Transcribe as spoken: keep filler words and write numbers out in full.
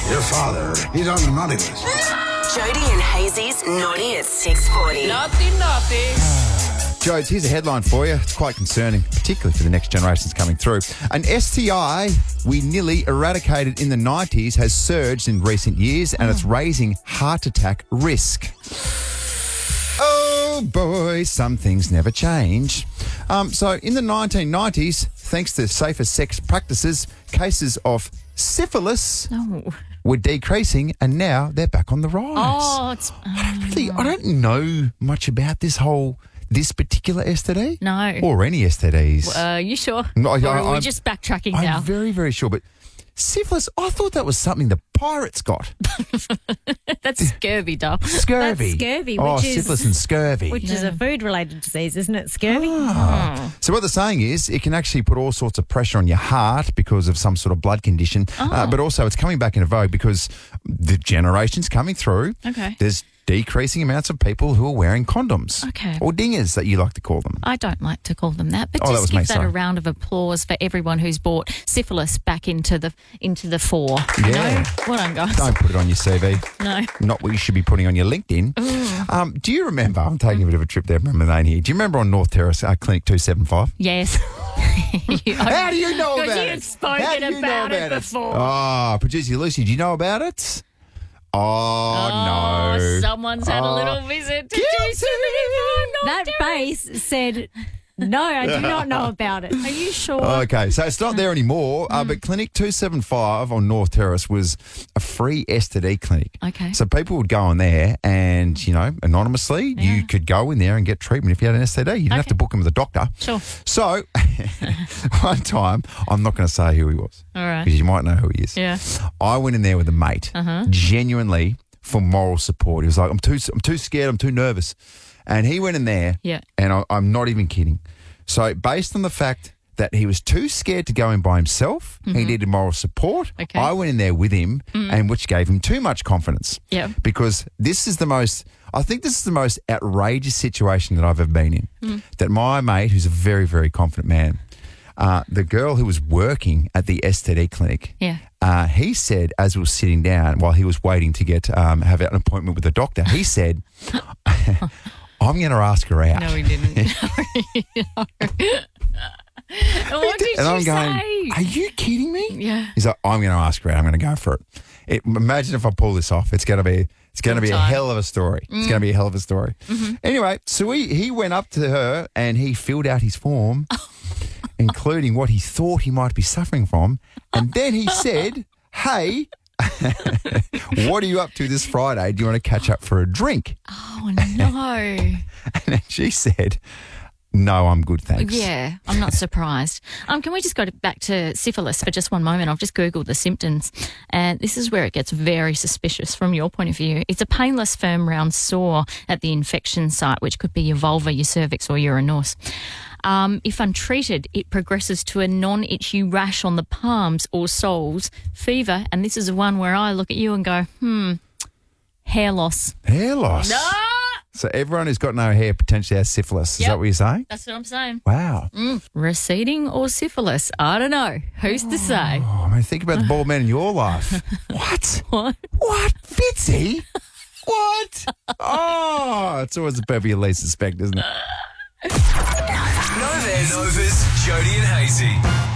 Your father, he's on the naughty list. Jody and Hazy's Naughty at six forty. Naughty, naughty. Jodes, here's a headline for you. It's quite concerning, particularly for the next generations coming through. An S T I we nearly eradicated in the nineties has surged in recent years and it's raising heart attack risk. Oh boy, some things never change. Um, so in the nineteen nineties, thanks to safer sex practices, cases of syphilis No. were decreasing and now they're back on the rise. Oh, it's... I don't really, I don't know much about this whole, this particular S T D. No. Or any S T Ds. Uh, you sure? No, I- or I- are we I'm- just backtracking I'm now? very, very sure. But syphilis, I thought that was something the pirates got. That's scurvy, Duff. Scurvy. That's scurvy, Oh, which is- syphilis and scurvy. Which is a food-related disease, isn't it? Scurvy. Ah. So what they're saying is it can actually put all sorts of pressure on your heart because of some sort of blood condition. Uh, but also it's coming back into vogue because the generations coming through, Okay. there's decreasing amounts of people who are wearing condoms. Okay. Or dingers that you like to call them. I don't like to call them that, but Oh, that just was give me, that sorry. a round of applause for everyone who's brought syphilis back into the into the fore. You Yeah. know? Well done, guys. Don't put it on your C V. No. Not what you should be putting on your LinkedIn. Um, do you remember, I'm taking a bit of a trip there from Lane here. Do you remember on North Terrace, uh, Clinic two seventy-five? Yes. You- How do you know Because about you've it? spoken How do you know about it before. Oh, producer Lucy, do you know about it? Oh, Oh, no. someone's had a Oh. little visit to Guilty. two seventy-five. That face said, no, I do not know about it. Are you sure? Okay, so it's not there anymore, uh, but Clinic two seventy-five on North Terrace was a free S T D clinic. Okay. So people would go in there and, you know, anonymously, Yeah. you could go in there and get treatment if you had an S T D. You didn't have Okay. to book him with a doctor. Sure. So, one time, I'm not going to say who he was. All right. Because you might know who he is. Yeah. I went in there with a mate, Uh-huh. genuinely for moral support. He was like, I'm too, I'm too scared, I'm too nervous. And he went in there, Yeah. and I, I'm not even kidding. So based on the fact that he was too scared to go in by himself, he needed moral support, Okay. I went in there with him, and which gave him too much confidence. Yeah. Because this is the most, I think this is the most outrageous situation that I've ever been in. That my mate, who's a very, very confident man, uh, the girl who was working at the S T D clinic, Yeah. uh, he said, as we were sitting down while he was waiting to get um, have an appointment with the doctor, he said, I'm going to ask her out. No, he didn't. What did and you I'm going, say? are you kidding me? Yeah. He's like, I'm going to ask her out. I'm going to go for it. it. Imagine if I pull this off. It's going to be it's going to be a Full time. hell of a story. It's going to be a hell of a story. Anyway, so he, he went up to her and he filled out his form, including what he thought he might be suffering from. And then he said, hey, what are you up to this Friday? Do you want to catch up for a drink? Oh, no. And then she said, no, I'm good, thanks. Yeah, I'm not surprised. Um, can we just go to, back to syphilis for just one moment? I've just Googled the symptoms, and this is where it gets very suspicious from your point of view. It's a painless, firm, round sore at the infection site, which could be your vulva, your cervix, or your anus. Um, if untreated, it progresses to a non-itchy rash on the palms or soles, fever, and this is the one where I look at you and go, hmm, hair loss. Hair loss. No! So everyone who's got no hair potentially has syphilis. Is Yep. that what you're saying? That's what I'm saying. Wow. Mm. Receding or syphilis? I don't know. Who's to say? Oh, I mean, think about the bald man in your life. What? What? What? Fitzy? What? Oh, it's always the people you least suspect, isn't it? Nova's, Nova's Jody and Hazy.